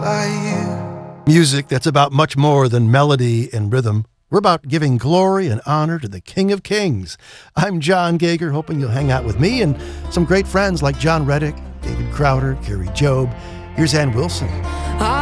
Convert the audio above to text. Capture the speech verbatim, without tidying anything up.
by you. Music that's about much more than melody and rhythm. We're about giving glory and honor to the King of Kings. I'm John Gager, hoping you'll hang out with me and some great friends like John Reddick, David Crowder, Gary Job. Here's Ann Wilson.